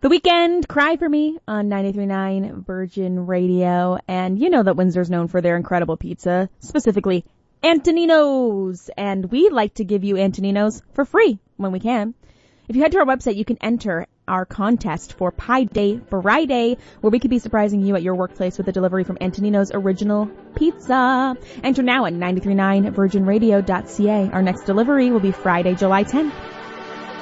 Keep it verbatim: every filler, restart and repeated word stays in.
The Weekend, Cry For Me on ninety-three point nine Virgin Radio. And you know that Windsor's known for their incredible pizza, specifically Antonino's. And we like to give you Antonino's for free when we can. If you head to our website, you can enter our contest for Pie Day Friday, where we could be surprising you at your workplace with a delivery from Antonino's Original Pizza. Enter now at ninety-three point nine virgin radio dot c a. Our next delivery will be Friday, July tenth.